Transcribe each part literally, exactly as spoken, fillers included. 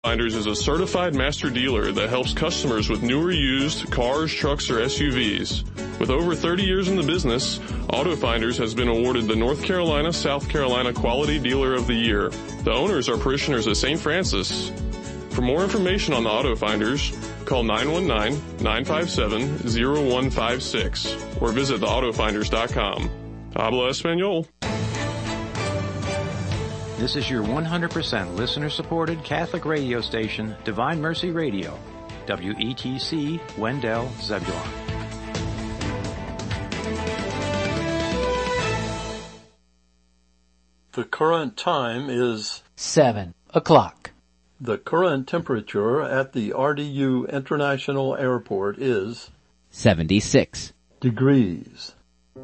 Finders is a certified master dealer that helps customers with newer used cars, trucks, or S U Vs. With over thirty years in the business, Auto Finders has been awarded the North Carolina, South Carolina Quality Dealer of the Year. The owners are parishioners at Saint Francis. For more information on the Auto Finders, call nine one nine, nine five seven, zero one five six or visit the auto finders dot com. Habla Espanol. This is your one hundred percent listener-supported Catholic radio station, Divine Mercy Radio, W E T C, Wendell, Zebulon. The current time is seven o'clock. The current temperature at the R D U International Airport is seventy-six degrees.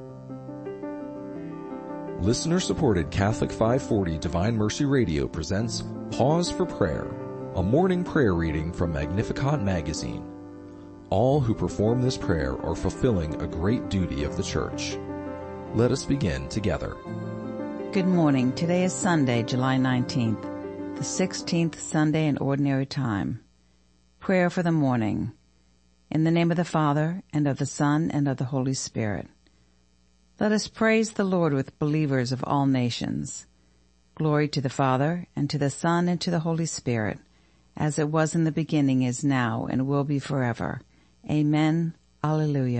Listener-supported Catholic five forty Divine Mercy Radio presents Pause for Prayer, a morning prayer reading from Magnificat magazine. All who perform this prayer are fulfilling a great duty of the Church. Let us begin together. Good morning. Today is Sunday, July nineteenth, the sixteenth Sunday in Ordinary Time. Prayer for the morning. In the name of the Father, and of the Son, and of the Holy Spirit. Let us praise the Lord with believers of all nations. Glory to the Father, and to the Son, and to the Holy Spirit, as it was in the beginning, is now, and will be forever. Amen. Alleluia.